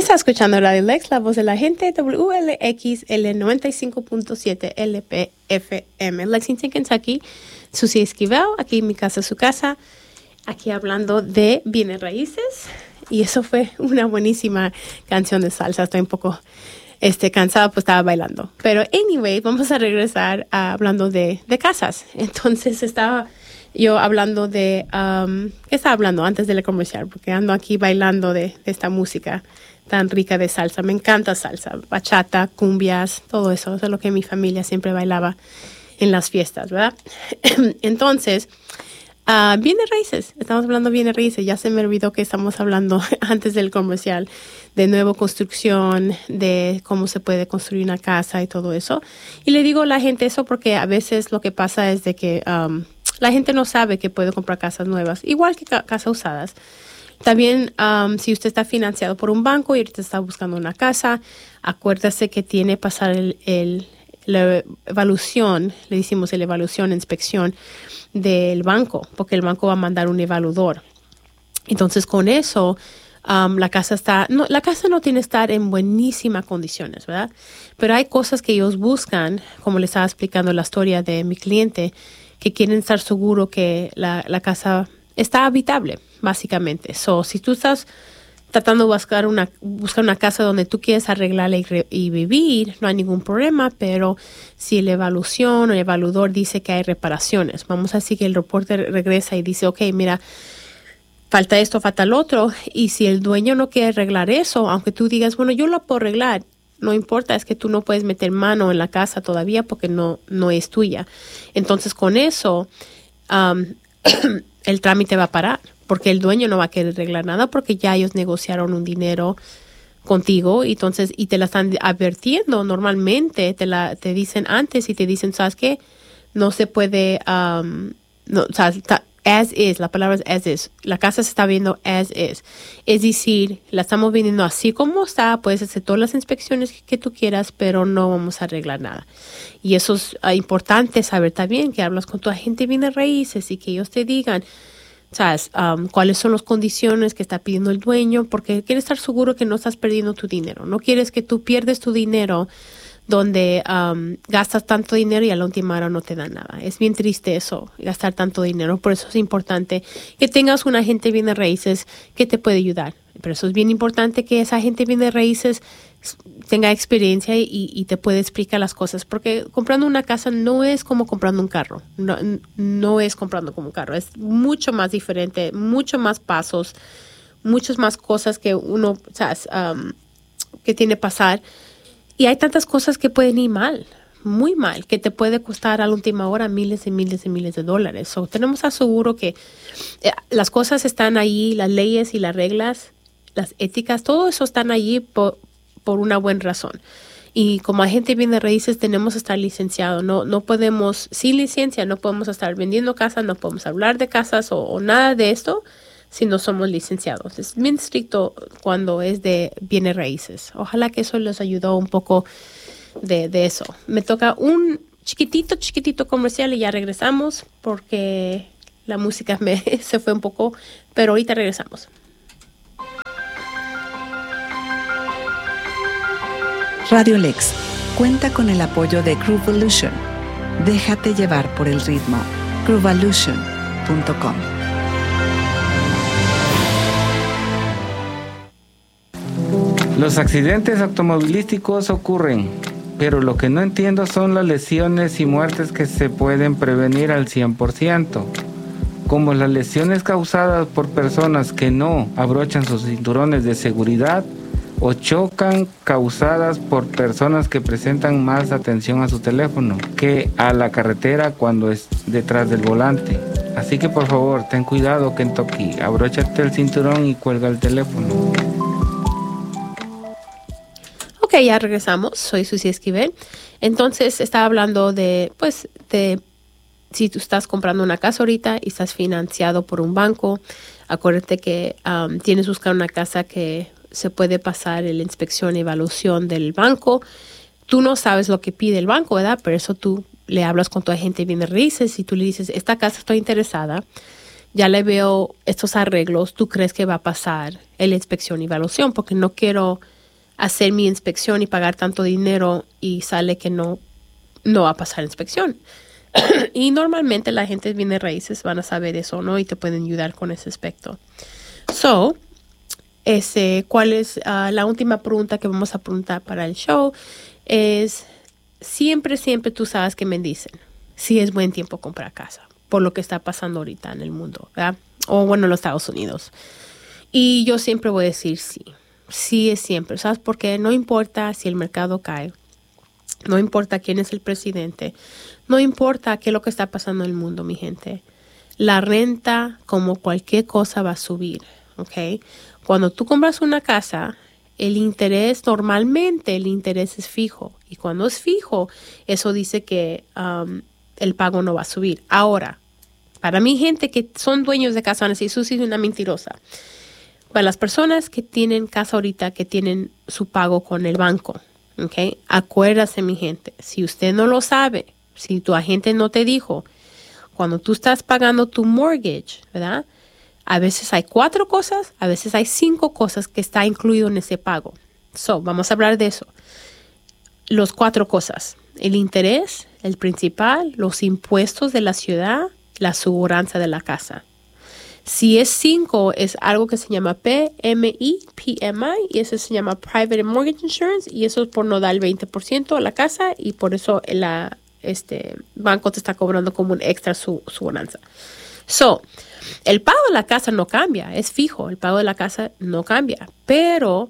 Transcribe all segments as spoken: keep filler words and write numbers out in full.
Está escuchando Radio Lex, la voz de la gente, W L X L noventa y cinco punto siete L P F M. Lexington, Kentucky. Susi Esquivel, aquí en mi casa, su casa. Aquí hablando de bienes raíces. Y eso fue una buenísima canción de salsa. Estoy un poco este, cansada, pues estaba bailando. Pero anyway, vamos a regresar a, hablando de, de casas. Entonces estaba yo hablando de... Um, ¿Qué estaba hablando antes del comercial? Porque ando aquí bailando de, de esta música tan rica de salsa. Me encanta salsa, bachata, cumbias, todo eso. Eso es lo que mi familia siempre bailaba en las fiestas, ¿verdad? Entonces, uh, bienes raíces. Estamos hablando de bienes raíces. Ya se me olvidó que estamos hablando antes del comercial de nueva construcción, de cómo se puede construir una casa y todo eso. Y le digo a la gente eso porque a veces lo que pasa es de que um, la gente no sabe que puede comprar casas nuevas, igual que ca- casas usadas. También, um, si usted está financiado por un banco y ahorita está buscando una casa, acuérdese que tiene que pasar el, el, la evaluación, le decimos la evaluación, inspección del banco, porque el banco va a mandar un evaluador. Entonces, con eso, um, la casa está, no, la casa no tiene que estar en buenísimas condiciones, ¿verdad? Pero hay cosas que ellos buscan, como le estaba explicando la historia de mi cliente, que quieren estar seguros que la, la casa está habitable, básicamente. So, si tú estás tratando de buscar una, buscar una casa donde tú quieres arreglarla y, re, y vivir, no hay ningún problema, pero si la evaluación o el evaluador dice que hay reparaciones, vamos a decir que el reporte regresa y dice, ok, mira, falta esto, falta lo otro, y si el dueño no quiere arreglar eso, aunque tú digas, bueno, yo lo puedo arreglar, no importa, es que tú no puedes meter mano en la casa todavía porque no, no es tuya. Entonces, con eso, um, el trámite va a parar porque el dueño no va a querer arreglar nada porque ya ellos negociaron un dinero contigo y entonces y te la están advirtiendo normalmente, te la te dicen antes y te dicen, ¿sabes qué? No se puede, um, no, o sea, está, as is, la palabra es as is, la casa se está viendo as is, es decir, la estamos viendo así como está, puedes hacer todas las inspecciones que, que tú quieras, pero no vamos a arreglar nada. Y eso es uh, importante saber también, que hablas con tu agente de bienes raíces y que ellos te digan, ¿sabes? Um, cuáles son las condiciones que está pidiendo el dueño, porque quieres estar seguro que no estás perdiendo tu dinero. No quieres que tú pierdes tu dinero donde um, gastas tanto dinero y a la última hora no te dan nada. Es bien triste eso, gastar tanto dinero. Por eso es importante que tengas un agente de bienes raíces que te puede ayudar. Pero eso es bien importante que esa agente de bienes raíces tenga experiencia y, y te puede explicar las cosas. Porque comprando una casa no es como comprando un carro. No, no es comprando como un carro. Es mucho más diferente, mucho más pasos, muchas más cosas que uno, ¿sabes? Um, que tiene que pasar. Y hay tantas cosas que pueden ir mal, muy mal, que te puede costar a la última hora miles y miles y miles de dólares. So, tenemos aseguro que eh, las cosas están ahí, las leyes y las reglas, las éticas, todo eso están allí por, por una buena razón. Y como agente de bienes raíces tenemos que estar licenciados. No, no podemos, sin licencia, no podemos estar vendiendo casas, no podemos hablar de casas o, o nada de esto si no somos licenciados. Es bien estricto cuando es de bienes raíces. Ojalá que eso les ayudó un poco de, de eso. Me toca un chiquitito, chiquitito comercial y ya regresamos porque la música me se fue un poco, pero ahorita regresamos. Radio Lex cuenta con el apoyo de Groovolution. Déjate llevar por el ritmo. Groovolution punto com. Los accidentes automovilísticos ocurren, pero lo que no entiendo son las lesiones y muertes que se pueden prevenir al cien por ciento, como las lesiones causadas por personas que no abrochan sus cinturones de seguridad o chocan causadas por personas que presentan más atención a su teléfono que a la carretera cuando es detrás del volante. Así que por favor, ten cuidado, Kentucky, abróchate el cinturón y cuelga el teléfono. Ok, ya regresamos. Soy Susi Esquivel. Entonces, estaba hablando de, pues, de si tú estás comprando una casa ahorita y estás financiado por un banco, acuérdate que um, tienes que buscar una casa que se puede pasar la inspección y evaluación del banco. Tú no sabes lo que pide el banco, ¿verdad? Pero eso tú le hablas con tu agente de bienes raíces y tú le dices, esta casa estoy interesada, ya le veo estos arreglos, ¿tú crees que va a pasar la inspección y evaluación? Porque no quiero hacer mi inspección y pagar tanto dinero y sale que no, no va a pasar inspección. Y normalmente la gente de bienes raíces van a saber eso, ¿no? Y te pueden ayudar con ese aspecto. So, ese, ¿cuál es uh, la última pregunta que vamos a preguntar para el show? Es, siempre, siempre tú sabes que me dicen si es buen tiempo comprar casa por lo que está pasando ahorita en el mundo, ¿verdad? O bueno, en los Estados Unidos. Y yo siempre voy a decir sí. Sí es siempre. ¿Sabes por qué? No importa si el mercado cae. No importa quién es el presidente. No importa qué es lo que está pasando en el mundo, mi gente. La renta, como cualquier cosa, va a subir, ¿ok? Cuando tú compras una casa, el interés, normalmente el interés es fijo. Y cuando es fijo, eso dice que um, el pago no va a subir. Ahora, para mi gente que son dueños de casa, van a decir, Susi es una mentirosa. Para las personas que tienen casa ahorita, que tienen su pago con el banco, ¿ok? Acuérdase, mi gente, si usted no lo sabe, si tu agente no te dijo, cuando tú estás pagando tu mortgage, ¿verdad? A veces hay cuatro cosas, a veces hay cinco cosas que está incluido en ese pago. So, vamos a hablar de eso. Los cuatro cosas. El interés, el principal, los impuestos de la ciudad, la aseguranza de la casa. Si es cinco, es algo que se llama P M I, P M I, y eso se llama Private Mortgage Insurance, y eso es por no dar el veinte por ciento a la casa, y por eso el este, banco te está cobrando como un extra su aseguranza. So, el pago de la casa no cambia, es fijo, el pago de la casa no cambia, pero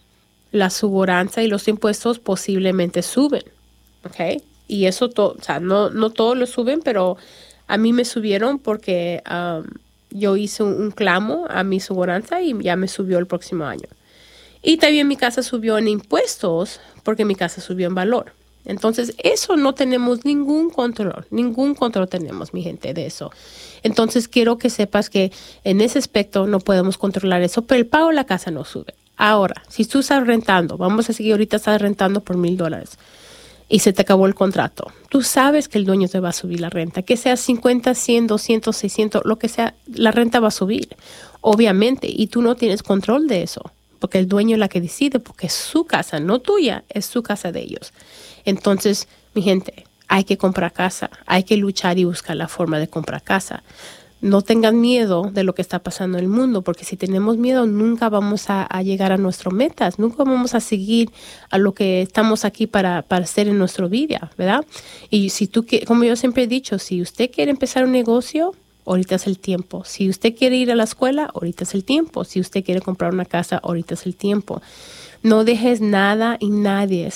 la aseguranza y los impuestos posiblemente suben, ¿ok? Y eso, to- o sea, no, no todos lo suben, pero a mí me subieron porque um, yo hice un, un clamo a mi aseguranza y ya me subió el próximo año. Y también mi casa subió en impuestos porque mi casa subió en valor. Entonces, eso no tenemos ningún control, ningún control tenemos, mi gente, de eso. Entonces, quiero que sepas que en ese aspecto no podemos controlar eso, pero el pago de la casa no sube. Ahora, si tú estás rentando, vamos a seguir ahorita, estás rentando por mil dólares y se te acabó el contrato. Tú sabes que el dueño te va a subir la renta, que sea cincuenta, cien, doscientos, seiscientos, lo que sea, la renta va a subir, obviamente, y tú no tienes control de eso, porque el dueño es la que decide, porque es su casa, no tuya, es su casa de ellos. Entonces, mi gente, hay que comprar casa, hay que luchar y buscar la forma de comprar casa. No tengan miedo de lo que está pasando en el mundo, porque si tenemos miedo nunca vamos a, a llegar a nuestras metas, nunca vamos a seguir a lo que estamos aquí para, para hacer en nuestra vida, ¿verdad? Y si tú, como yo siempre he dicho, si usted quiere empezar un negocio, ahorita es el tiempo. Si usted quiere ir a la escuela, ahorita es el tiempo. Si usted quiere comprar una casa, ahorita es el tiempo. No dejes nada y nadie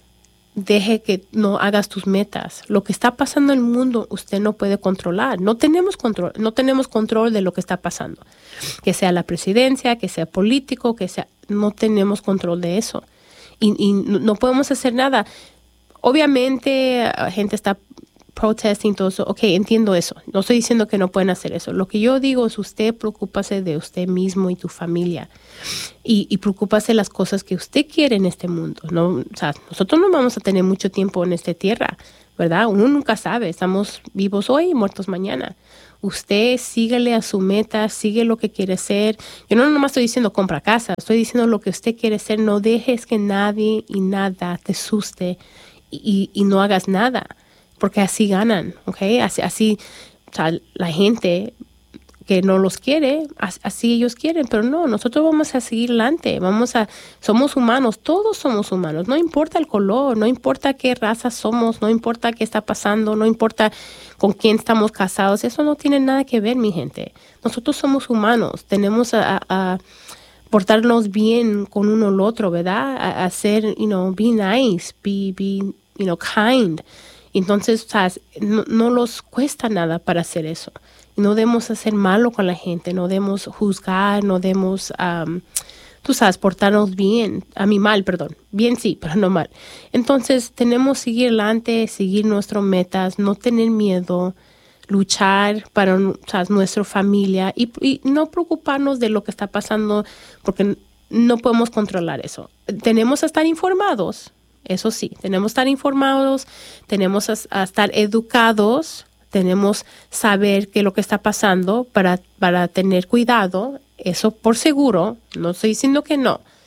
deje que no hagas tus metas. Lo que está pasando en el mundo, usted no puede controlar. No tenemos control, no tenemos control de lo que está pasando. Que sea la presidencia, que sea político, que sea, no tenemos control de eso. Y, y no podemos hacer nada. Obviamente, la gente está protesting, todo eso. Ok, entiendo eso. No estoy diciendo que no pueden hacer eso. Lo que yo digo es usted preocúpase de usted mismo y tu familia. Y, y preocúpase de las cosas que usted quiere en este mundo. ¿No? O sea, nosotros no vamos a tener mucho tiempo en esta tierra, ¿verdad? Uno nunca sabe. Estamos vivos hoy y muertos mañana. Usted sígale a su meta, sigue lo que quiere ser. Yo no nomás estoy diciendo compra casa. Estoy diciendo lo que usted quiere ser. No dejes que nadie y nada te asuste y, y, y no hagas nada. Porque así ganan, ¿ok? Así, así o sea, la gente que no los quiere, así ellos quieren, pero no, nosotros vamos a seguir adelante, vamos a, somos humanos, todos somos humanos, no importa el color, no importa qué raza somos, no importa qué está pasando, no importa con quién estamos casados, eso no tiene nada que ver, mi gente. Nosotros somos humanos, tenemos a, a, a portarnos bien con uno al otro, ¿verdad? A, a ser, you know, be nice, be, be, you know, kind. Entonces, ¿sabes? No, no los cuesta nada para hacer eso. No debemos hacer malo con la gente, no debemos juzgar, no debemos, um, tú sabes, portarnos bien, a mí mal, perdón, bien sí, pero no mal. Entonces, tenemos que seguir adelante, seguir nuestras metas, no tener miedo, luchar para, ¿sabes?, nuestra familia y, y no preocuparnos de lo que está pasando, porque no podemos controlar eso. Tenemos que estar informados. Eso sí, tenemos que estar informados, tenemos a, a estar educados, tenemos saber qué es lo que está pasando para, para tener cuidado, eso por seguro, no estoy diciendo que no.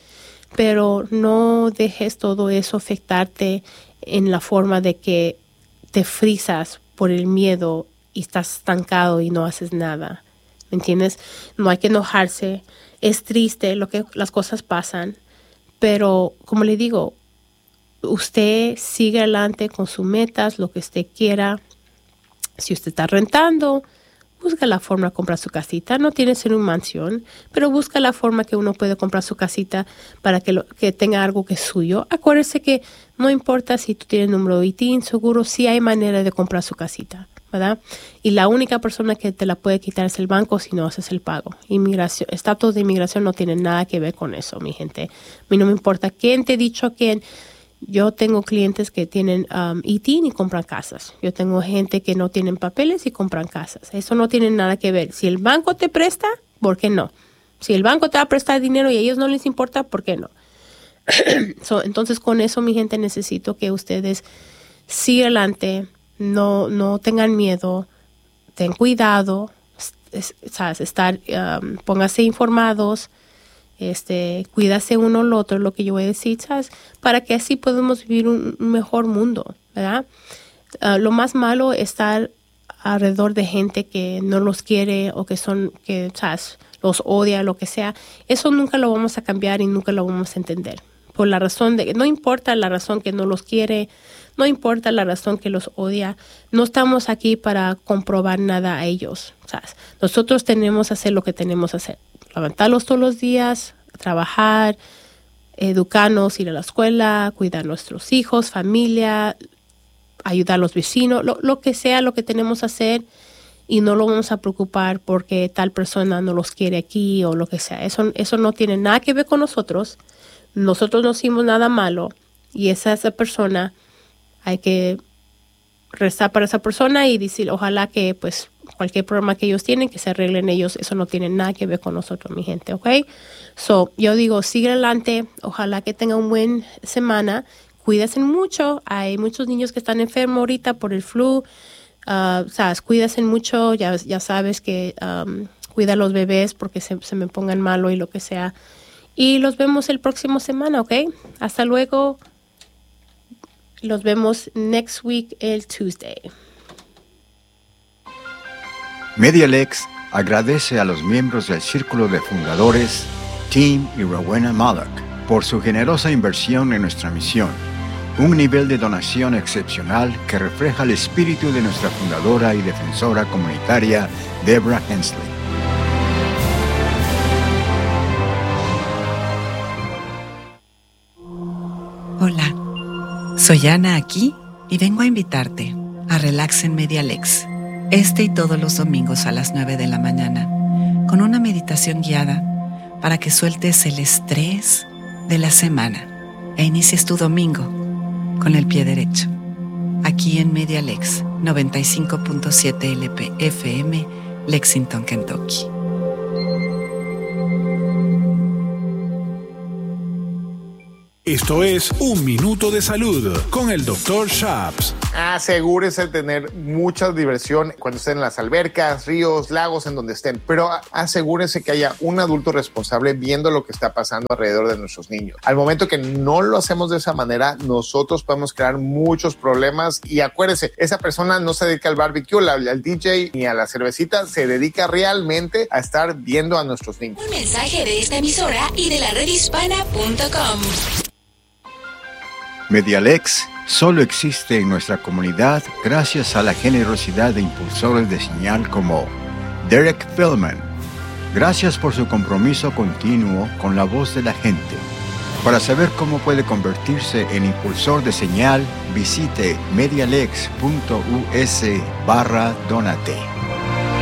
pero no dejes todo eso afectarte en la forma de que te frisas por el miedo y estás estancado y no haces nada. ¿Me entiendes? No hay que enojarse. Es triste lo que las cosas pasan, pero como le digo, usted sigue adelante con sus metas, lo que usted quiera. Si usted está rentando, busca la forma de comprar su casita. No tiene que ser una mansión, pero busca la forma que uno puede comprar su casita para que, lo, que tenga algo que es suyo. Acuérdese que no importa si tú tienes número de I T I N, seguro sí hay manera de comprar su casita, ¿verdad? Y la única persona que te la puede quitar es el banco si no haces el pago. Inmigración, estatus de inmigración no tiene nada que ver con eso, mi gente. A mí no me importa quién te ha dicho quién. Yo tengo clientes que tienen um, I T I N y compran casas. Yo tengo gente que no tienen papeles y compran casas. Eso no tiene nada que ver. Si el banco te presta, ¿por qué no? Si el banco te va a prestar dinero y a ellos no les importa, ¿por qué no? so, entonces, con eso, mi gente, necesito que ustedes sigan adelante. No, no tengan miedo. Ten cuidado. ¿Sabes? Estar, um, pónganse informados. Este, cuídase uno al otro, lo que yo voy a decir, ¿sabes? Para que así podamos vivir un, un mejor mundo, ¿verdad? Uh, lo más malo es estar alrededor de gente que no los quiere o que son, que, ¿sabes? Los odia, lo que sea. Eso nunca lo vamos a cambiar y nunca lo vamos a entender. Por la razón de que no importa la razón que no los quiere, no importa la razón que los odia, no estamos aquí para comprobar nada a ellos, ¿sabes? Nosotros tenemos que hacer lo que tenemos que hacer. Levantarlos todos los días, trabajar, educarnos, ir a la escuela, cuidar a nuestros hijos, familia, ayudar a los vecinos, lo, lo que sea lo que tenemos que hacer y no lo vamos a preocupar porque tal persona no los quiere aquí o lo que sea. Eso, eso no tiene nada que ver con nosotros. Nosotros no hicimos nada malo y esa, esa persona hay que rezar para esa persona y decir ojalá que pues cualquier problema que ellos tienen, que se arreglen ellos. Eso no tiene nada que ver con nosotros, mi gente, ¿ok? So, yo digo, sigue adelante. Ojalá que tengan una buena semana. Cuídense mucho. Hay muchos niños que están enfermos ahorita por el flu. Uh, sabes, cuídense mucho. Ya, ya sabes que um, cuida a los bebés porque se, se me pongan malo y lo que sea. Y los vemos el próximo semana, ¿ok? Hasta luego. Los vemos next week, el Tuesday. MediaLex agradece a los miembros del Círculo de Fundadores, Tim y Rowena Mallock, por su generosa inversión en nuestra misión, un nivel de donación excepcional que refleja el espíritu de nuestra fundadora y defensora comunitaria, Deborah Hensley. Hola, soy Ana aquí y vengo a invitarte a Relax en MediaLex. Este y todos los domingos a las nueve de la mañana, con una meditación guiada para que sueltes el estrés de la semana e inicies tu domingo con el pie derecho. Aquí en MediaLex noventa y cinco punto siete L P F M, Lexington, Kentucky. Esto es Un Minuto de Salud con el doctor Shaps. Asegúrese de tener mucha diversión cuando estén en las albercas, ríos, lagos, en donde estén. Pero asegúrese que haya un adulto responsable viendo lo que está pasando alrededor de nuestros niños. Al momento que no lo hacemos de esa manera, nosotros podemos crear muchos problemas. Y acuérdese, esa persona no se dedica al barbecue, al, al D J ni a la cervecita. Se dedica realmente a estar viendo a nuestros niños. Un mensaje de esta emisora y de la red hispana punto com. MediaLex solo existe en nuestra comunidad gracias a la generosidad de impulsores de señal como Derek Feldman. Gracias por su compromiso continuo con la voz de la gente. Para saber cómo puede convertirse en impulsor de señal, visite medialex punto u s barra donate.